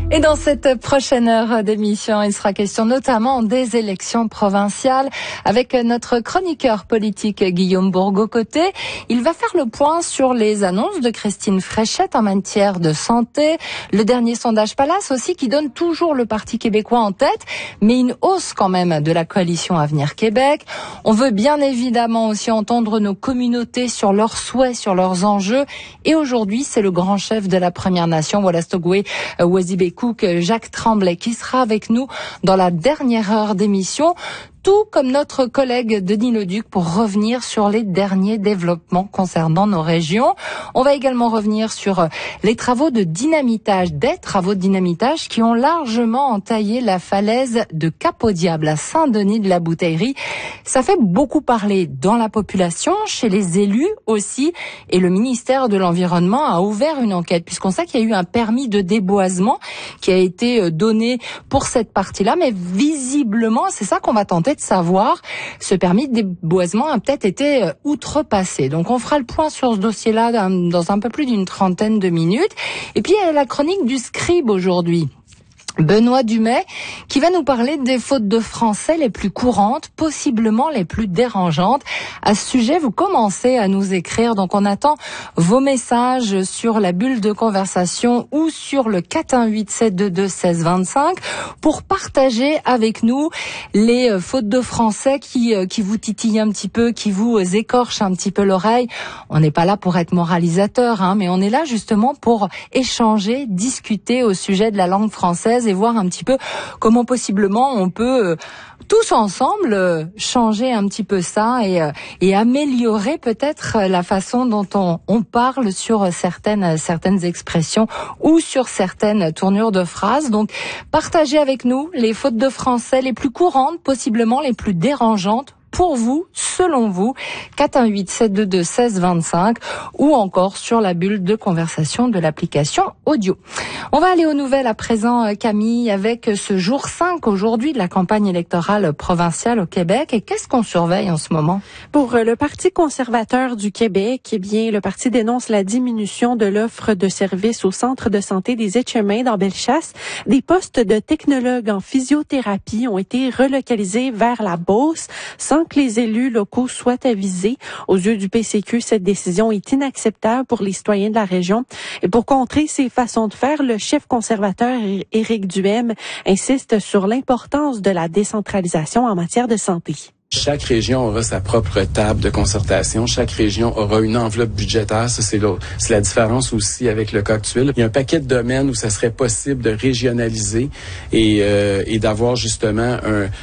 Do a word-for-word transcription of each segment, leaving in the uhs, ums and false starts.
Et dans cette prochaine heure d'émission, il sera question notamment des élections provinciales avec notre chroniqueur politique Guillaume Bourgault-Côté. Il va faire le point sur les annonces de Christine Fréchette en matière de santé, le dernier sondage Palace aussi qui donne toujours le Parti québécois en tête, mais une hausse quand même de la coalition Avenir Québec. On veut bien évidemment aussi entendre nos communautés sur leurs souhaits, sur leurs enjeux. Et aujourd'hui, c'est le grand chef de la Première Nation, Wolastoqey Wazibé Cook, Jacques Tremblay, qui sera avec nous dans la dernière heure d'émission, tout comme notre collègue Denis Leduc pour revenir sur les derniers développements concernant nos régions. On va également revenir sur les travaux de dynamitage, des travaux de dynamitage qui ont largement entaillé la falaise de Cap-au-Diable à Saint-Denis de la Bouteillerie. Ça fait beaucoup parler dans la population, chez les élus aussi, et le ministère de l'Environnement a ouvert une enquête puisqu'on sait qu'il y a eu un permis de déboisement qui a été donné pour cette partie-là, mais visiblement, c'est ça qu'on va tenter de savoir, ce permis de déboisement a peut-être été outrepassé. Donc on fera le point sur ce dossier-là dans un peu plus d'une trentaine de minutes. Et puis il y a la chronique du scribe aujourd'hui. Benoît Dumais, qui va nous parler des fautes de français les plus courantes, possiblement les plus dérangeantes. À ce sujet, vous commencez à nous écrire, donc on attend vos messages sur la bulle de conversation ou sur le quatre un huit sept deux deux seize vingt-cinq pour partager avec nous les fautes de français qui qui vous titillent un petit peu, qui vous écorchent un petit peu l'oreille. On n'est pas là pour être moralisateur, hein, mais on est là justement pour échanger, discuter au sujet de la langue française et voir un petit peu comment possiblement on peut euh, tous ensemble euh, changer un petit peu ça et, euh, et améliorer peut-être la façon dont on, on parle sur certaines certaines expressions ou sur certaines tournures de phrases. Donc partagez avec nous les fautes de français les plus courantes, possiblement les plus dérangeantes pour vous, selon vous, quatre un huit sept deux deux seize vingt-cinq ou encore sur la bulle de conversation de l'application audio. On va aller aux nouvelles à présent, Camille, avec ce jour cinq aujourd'hui de la campagne électorale provinciale au Québec. Et qu'est-ce qu'on surveille en ce moment? Pour le Parti conservateur du Québec, eh bien, le parti dénonce la diminution de l'offre de services au centre de santé des Etchemins dans Bellechasse. Des postes de technologues en physiothérapie ont été relocalisés vers la Beauce sans que les élus locaux soient avisés. Aux yeux du P C Q, cette décision est inacceptable pour les citoyens de la région. Et pour contrer ces façons de faire, le chef conservateur Éric Duhem insiste sur l'importance de la décentralisation en matière de santé. Chaque région aura sa propre table de concertation. Chaque région aura une enveloppe budgétaire. Ça, c'est, c'est la différence aussi avec le cas actuel. Il y a un paquet de domaines où ça serait possible de régionaliser et, euh, et d'avoir justement un, euh,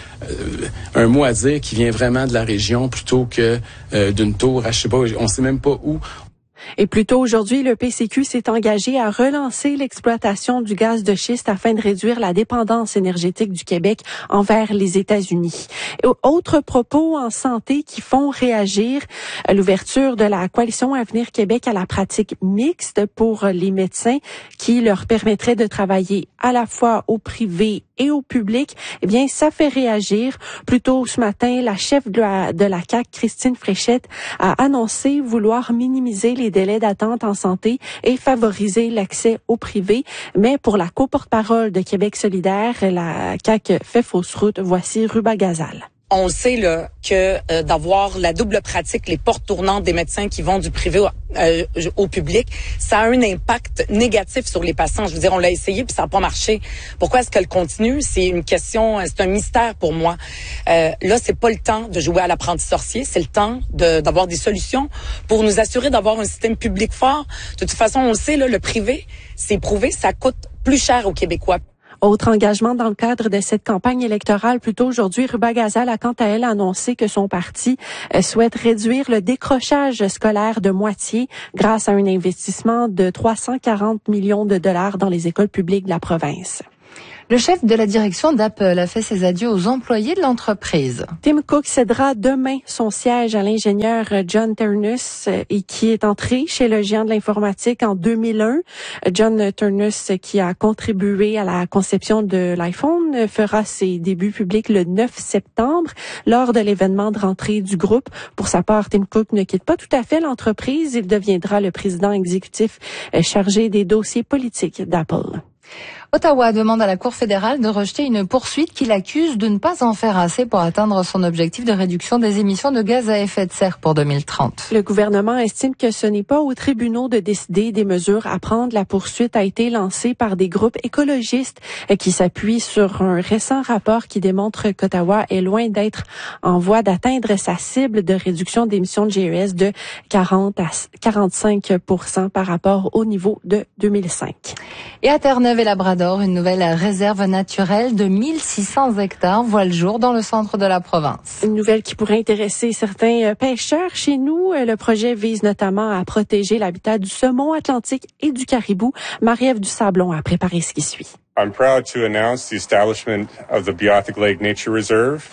un mot à dire qui vient vraiment de la région plutôt que euh, d'une tour à je sais pas, on sait même pas où. Et plus tôt aujourd'hui, le P C Q s'est engagé à relancer l'exploitation du gaz de schiste afin de réduire la dépendance énergétique du Québec envers les États-Unis. Et autres propos en santé qui font réagir, l'ouverture de la coalition Avenir Québec à la pratique mixte pour les médecins qui leur permettrait de travailler à la fois au privé et au public, eh bien, ça fait réagir. Plus tôt ce matin, la chef de la, de la C A Q, Christine Fréchette, a annoncé vouloir minimiser les délais d'attente en santé et favoriser l'accès au privé. Mais pour la co-porte-parole de Québec solidaire, la C A Q fait fausse route. Voici Ruba Gazal. On sait là que euh, d'avoir la double pratique, les portes tournantes des médecins qui vont du privé au, euh, au public, ça a un impact négatif sur les patients. Je veux dire, on l'a essayé puis ça n'a pas marché. Pourquoi est-ce qu'elle continue? C'est une question, c'est un mystère pour moi. Euh, là, c'est pas le temps de jouer à l'apprenti sorcier, c'est le temps de, d'avoir des solutions pour nous assurer d'avoir un système public fort. De toute façon, on le sait, là, le privé, c'est prouvé, ça coûte plus cher aux Québécois. Autre engagement dans le cadre de cette campagne électorale, plus tôt aujourd'hui, Ruba Gazal a quant à elle annoncé que son parti souhaite réduire le décrochage scolaire de moitié grâce à un investissement de trois cent quarante millions de dollars dans les écoles publiques de la province. Le chef de la direction d'Apple a fait ses adieux aux employés de l'entreprise. Tim Cook cédera demain son siège à l'ingénieur John Ternus, et qui est entré chez le géant de l'informatique en deux mille un. John Ternus, qui a contribué à la conception de l'iPhone, fera ses débuts publics le neuf septembre lors de l'événement de rentrée du groupe. Pour sa part, Tim Cook ne quitte pas tout à fait l'entreprise. Il deviendra le président exécutif chargé des dossiers politiques d'Apple. Ottawa demande à la Cour fédérale de rejeter une poursuite qui l'accuse de ne pas en faire assez pour atteindre son objectif de réduction des émissions de gaz à effet de serre pour deux mille trente. Le gouvernement estime que ce n'est pas aux tribunaux de décider des mesures à prendre. La poursuite a été lancée par des groupes écologistes qui s'appuient sur un récent rapport qui démontre qu'Ottawa est loin d'être en voie d'atteindre sa cible de réduction d'émissions de G E S de quarante à quarante-cinq pour cent par rapport au niveau de deux mille cinq. Et à Terre-Neuve et Labrador, une nouvelle réserve naturelle de mille six cents hectares voit le jour dans le centre de la province. Une nouvelle qui pourrait intéresser certains pêcheurs chez nous. Le projet vise notamment à protéger l'habitat du saumon atlantique et du caribou. Marie-Ève Dusablon a préparé ce qui suit. I'm proud to announce the establishment of the Beothuk Lake Nature Reserve.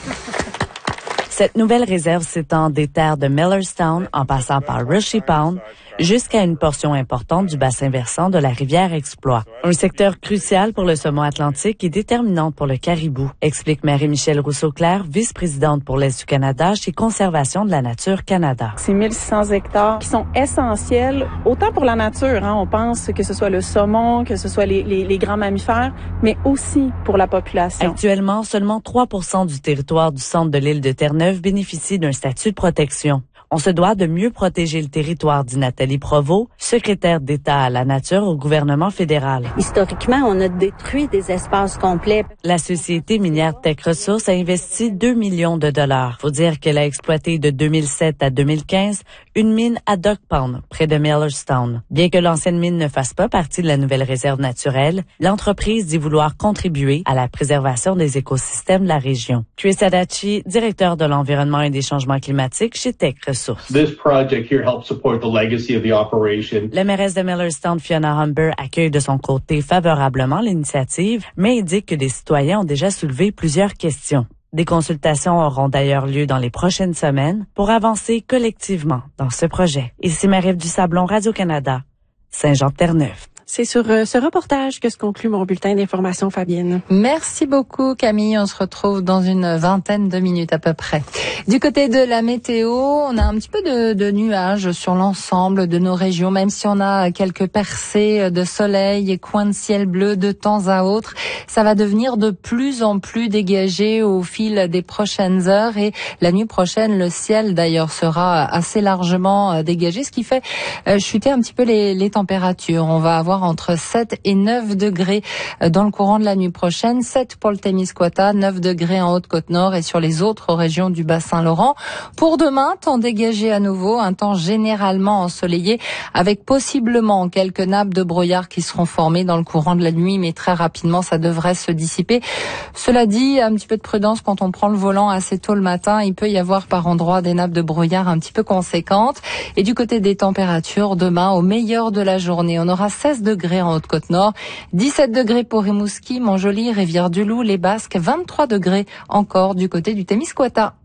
Cette nouvelle réserve s'étend des terres de Millerstown en passant par Rushy Pound jusqu'à une portion importante du bassin versant de la rivière Exploit. Un secteur crucial pour le saumon atlantique et déterminant pour le caribou, explique Marie-Michelle Rousseau-Claire, vice-présidente pour l'Est du Canada chez Conservation de la Nature Canada. Ces mille six cents hectares qui sont essentiels autant pour la nature, hein, on pense que ce soit le saumon, que ce soit les, les, les grands mammifères, mais aussi pour la population. Actuellement, seulement trois pour cent du territoire du centre de l'île de Terre-Neuve bénéficie d'un statut de protection. On se doit de mieux protéger le territoire, dit Nathalie Provost, secrétaire d'État à la nature au gouvernement fédéral. Historiquement, on a détruit des espaces complets. La société minière Teck Resources a investi deux millions de dollars. Faut dire qu'elle a exploité de deux mille sept à deux mille quinze une mine à Duck Pond, près de Millerstown. Bien que l'ancienne mine ne fasse pas partie de la nouvelle réserve naturelle, l'entreprise dit vouloir contribuer à la préservation des écosystèmes de la région. Chris Adachi, directeur de l'environnement et des changements climatiques chez Teck Resources. This project here helps support the legacy of the operation. La mairesse de Millerstown, Fiona Humber, accueille de son côté favorablement l'initiative, mais indique que des citoyens ont déjà soulevé plusieurs questions. Des consultations auront d'ailleurs lieu dans les prochaines semaines pour avancer collectivement dans ce projet. Ici Marie-Ève Dusablon, Radio-Canada, Saint-Jean-de-Terre-Neuve. C'est sur euh, ce reportage que se conclut mon bulletin d'information, Fabienne. Merci beaucoup, Camille. On se retrouve dans une vingtaine de minutes à peu près. Du côté de la météo, on a un petit peu de, de nuages sur l'ensemble de nos régions, même si on a quelques percées de soleil et coins de ciel bleu de temps à autre. Ça va devenir de plus en plus dégagé au fil des prochaines heures et la nuit prochaine, le ciel d'ailleurs sera assez largement dégagé, ce qui fait chuter un petit peu les, les températures. On va avoir entre sept et neuf degrés dans le courant de la nuit prochaine. sept pour le Témiscouata, neuf degrés en Haute-Côte-Nord et sur les autres régions du Bas-Saint-Laurent. Pour demain, temps dégagé à nouveau, un temps généralement ensoleillé avec possiblement quelques nappes de brouillard qui seront formées dans le courant de la nuit, mais très rapidement, ça devrait se dissiper. Cela dit, un petit peu de prudence quand on prend le volant assez tôt le matin. Il peut y avoir par endroits des nappes de brouillard un petit peu conséquentes. Et du côté des températures, demain, au meilleur de la journée, on aura seize degrés en Haute-Côte-Nord, dix-sept degrés pour Rimouski, Montjoly, Rivière-du-Loup, les Basques, vingt-trois degrés encore du côté du Témiscouata.